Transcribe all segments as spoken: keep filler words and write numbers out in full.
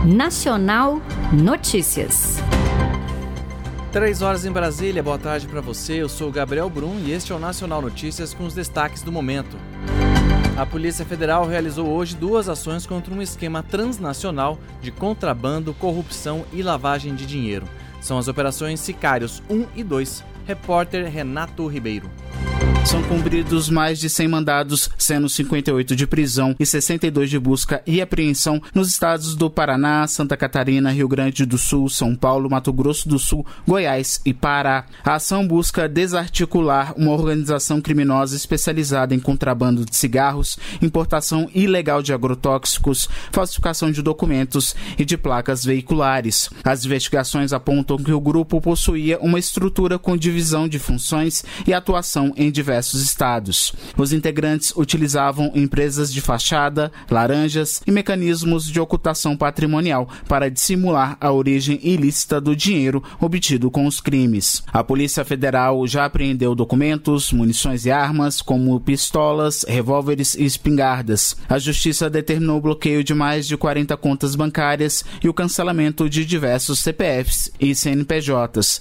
Nacional Notícias. Três horas em Brasília, boa tarde para você, eu sou o Gabriel Brum e este é o Nacional Notícias com os destaques do momento. A Polícia Federal realizou hoje duas ações contra um esquema transnacional de contrabando, corrupção e lavagem de dinheiro. São as operações Sicários um e dois. Repórter Renato Ribeiro. São cumpridos mais de cem mandados, sendo cinquenta e oito de prisão e sessenta e dois de busca e apreensão nos estados do Paraná, Santa Catarina, Rio Grande do Sul, São Paulo, Mato Grosso do Sul, Goiás e Pará. A ação busca desarticular uma organização criminosa especializada em contrabando de cigarros, importação ilegal de agrotóxicos, falsificação de documentos e de placas veiculares. As investigações apontam que o grupo possuía uma estrutura com divisão de funções e atuação em diversos estados. Os integrantes utilizavam empresas de fachada, laranjas e mecanismos de ocultação patrimonial para dissimular a origem ilícita do dinheiro obtido com os crimes. A Polícia Federal já apreendeu documentos, munições e armas, como pistolas, revólveres e espingardas. A Justiça determinou o bloqueio de mais de quarenta contas bancárias e o cancelamento de diversos C P Fs e C N P Js.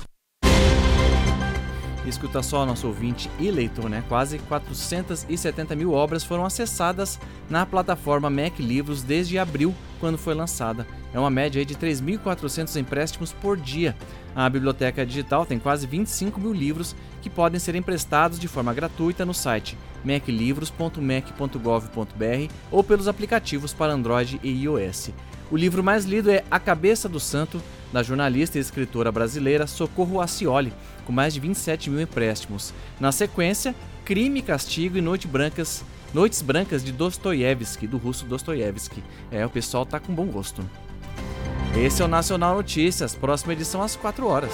Escuta só, nosso ouvinte e leitor, né? Quase quatrocentas e setenta mil obras foram acessadas na plataforma Mac Livros desde abril, quando foi lançada. É uma média aí de três mil e quatrocentos empréstimos por dia. A biblioteca digital tem quase vinte e cinco mil livros que podem ser emprestados de forma gratuita no site mac livros ponto mac ponto gov ponto br ou pelos aplicativos para Android e iOS. O livro mais lido é A Cabeça do Santo, da jornalista e escritora brasileira Socorro Acioli, com mais de vinte e sete mil empréstimos. Na sequência, Crime e Castigo e Noite Brancas, Noites Brancas de Dostoiévski, do russo Dostoiévski. É, o pessoal tá com bom gosto. Esse é o Nacional Notícias, próxima edição às quatro horas.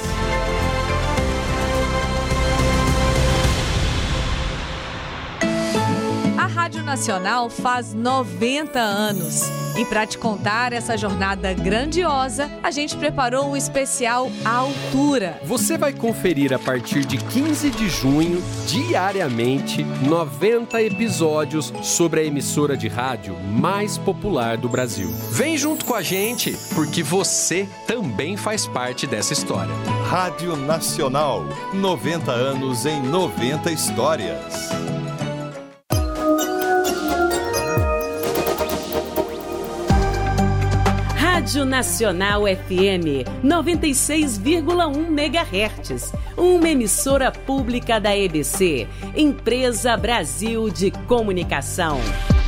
A Rádio Nacional faz noventa anos. E para te contar essa jornada grandiosa, a gente preparou um especial à altura. Você vai conferir a partir de quinze de junho, diariamente, noventa episódios sobre a emissora de rádio mais popular do Brasil. Vem junto com a gente, porque você também faz parte dessa história. Rádio Nacional, noventa anos em noventa histórias. Rádio Nacional F M noventa e seis vírgula um megahertz, uma emissora pública da E B C, Empresa Brasil de Comunicação.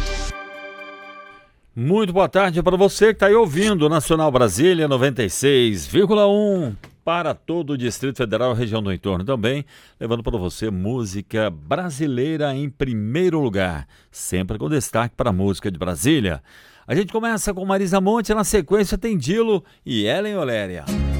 Muito boa tarde para você que está aí ouvindo Nacional Brasília noventa e seis vírgula um para todo o Distrito Federal e região do entorno também, levando para você música brasileira em primeiro lugar, sempre com destaque para a música de Brasília. A gente começa com Marisa Monte, na sequência tem Dilo e Ellen Oléria.